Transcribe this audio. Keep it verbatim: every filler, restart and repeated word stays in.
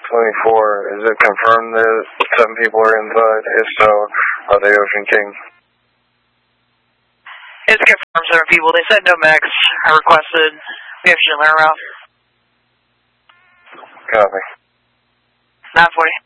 twenty-four, is it confirmed that seven people are inside? If so, are they Ocean King? It's confirmed seven people. They said no max. I requested. We have Schindler around. Copy. nine forty.